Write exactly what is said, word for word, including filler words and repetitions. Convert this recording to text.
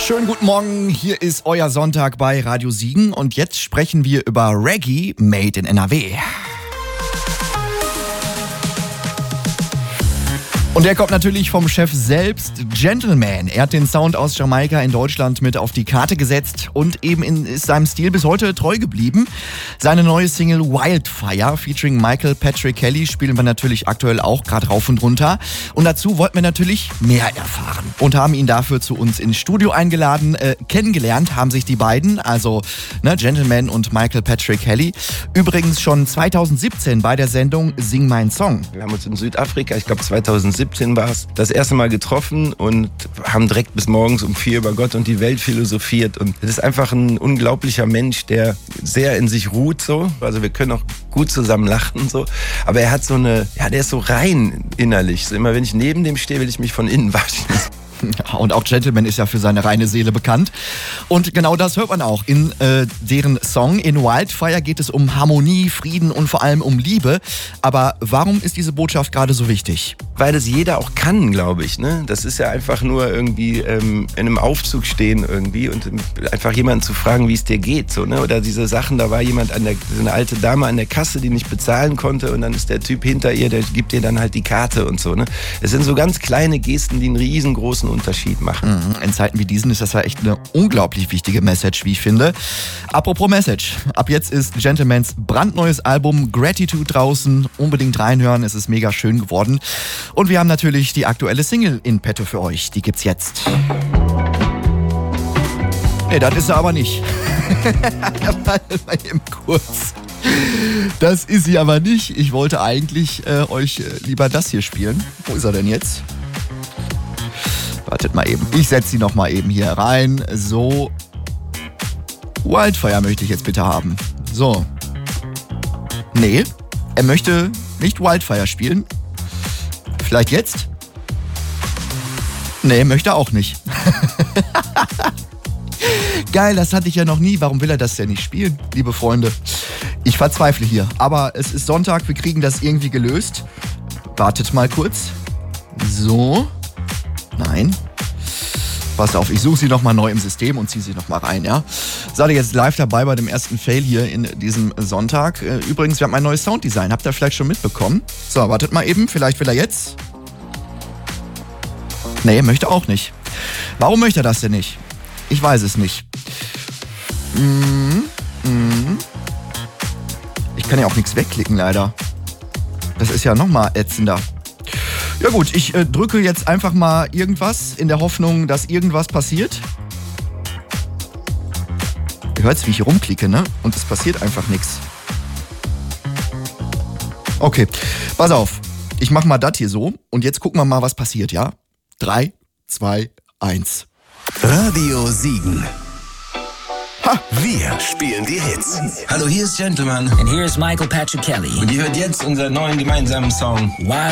Schönen guten Morgen, hier ist euer Sonntag bei Radio Siegen und jetzt sprechen wir über Reggae Made in N R W. Und der kommt natürlich vom Chef selbst, Gentleman. Er hat den Sound aus Jamaika in Deutschland mit auf die Karte gesetzt und eben in, ist seinem Stil bis heute treu geblieben. Seine neue Single Wildfire featuring Michael Patrick Kelly spielen wir natürlich aktuell auch gerade rauf und runter. Und dazu wollten wir natürlich mehr erfahren und haben ihn dafür zu uns ins Studio eingeladen. Äh, kennengelernt haben sich die beiden, also ne, Gentleman und Michael Patrick Kelly. Übrigens schon zweitausendsiebzehn bei der Sendung Sing Mein Song. Wir haben uns in Südafrika, ich glaube zweitausendsiebzehn war es, das erste Mal getroffen und haben direkt bis morgens um vier über Gott und die Welt philosophiert. Und das ist einfach ein unglaublicher Mensch, der sehr in sich ruht so. Also wir können auch gut zusammen lachen so. Aber er hat so eine, ja, der ist so rein innerlich. So immer wenn ich neben dem stehe, will ich mich von innen waschen. Ja, und auch Gentleman ist ja für seine reine Seele bekannt. Und genau das hört man auch in äh, deren Song. In Wildfire geht es um Harmonie, Frieden und vor allem um Liebe. Aber warum ist diese Botschaft gerade so wichtig? Weil das jeder auch kann, glaube ich. Ne? Das ist ja einfach nur irgendwie ähm, in einem Aufzug stehen irgendwie und einfach jemanden zu fragen, wie es dir geht. So, ne? Oder diese Sachen, da war jemand, an der, so eine alte Dame an der Kasse, die nicht bezahlen konnte und dann ist der Typ hinter ihr, der gibt ihr dann halt die Karte und so. Ne? Es sind so ganz kleine Gesten, die einen riesengroßen Unterschied machen. In Zeiten wie diesen ist das ja echt eine unglaublich wichtige Message, wie ich finde. Apropos Message. Ab jetzt ist Gentlemans brandneues Album Gratitude draußen. Unbedingt reinhören, es ist mega schön geworden. Und wir haben natürlich die aktuelle Single in petto für euch. Die gibt's jetzt. Nee, das ist sie aber nicht. Warte mal eben kurz. Das ist sie aber nicht. Ich wollte eigentlich äh, euch äh, lieber das hier spielen. Wo ist er denn jetzt? Wartet mal eben. Ich setze sie noch mal eben hier rein. So. Wildfire möchte ich jetzt bitte haben. So. Nee, er möchte nicht Wildfire spielen. Vielleicht jetzt? Nee, möchte er auch nicht. Geil, das hatte ich ja noch nie. Warum will er das denn nicht spielen, liebe Freunde? Ich verzweifle hier. Aber es ist Sonntag, wir kriegen das irgendwie gelöst. Wartet mal kurz. So. Nein. Pass auf, ich suche sie nochmal neu im System und ziehe sie nochmal rein, ja. Seid ihr jetzt live dabei bei dem ersten Fail hier in diesem Sonntag. Übrigens, wir haben ein neues Sounddesign. Habt ihr vielleicht schon mitbekommen? So, wartet mal eben. Vielleicht will er jetzt. Nee, möchte auch nicht. Warum möchte er das denn nicht? Ich weiß es nicht. Mhm. Mhm. Ich kann ja auch nichts wegklicken, leider. Das ist ja nochmal ätzender. Ja gut, ich äh, drücke jetzt einfach mal irgendwas in der Hoffnung, dass irgendwas passiert. Ihr hört es, wie ich hier rumklicke, ne? Und es passiert einfach nichts. Okay, pass auf. Ich mach mal das hier so und jetzt gucken wir mal, was passiert, ja? Drei, zwei, eins. Radio Siegen. Ha, wir spielen die Hits. Hallo, hier ist Gentleman. And here's Michael Patrick Kelly. Und ihr hört jetzt unseren neuen gemeinsamen Song Wild